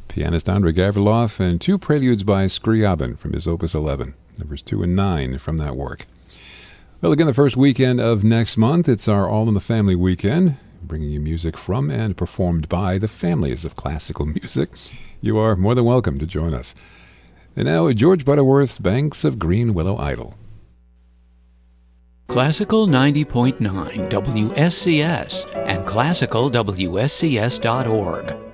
pianist Andrei Gavrilov, and two preludes by Scriabin from his Opus 11, numbers 2 and 9 from that work. Well, again, the first weekend of next month, it's our All in the Family weekend, bringing you music from and performed by the families of classical music. You are more than welcome to join us. And now, George Butterworth's Banks of Green Willow Idle. Classical 90.9 WSCS and classicalwscs.org.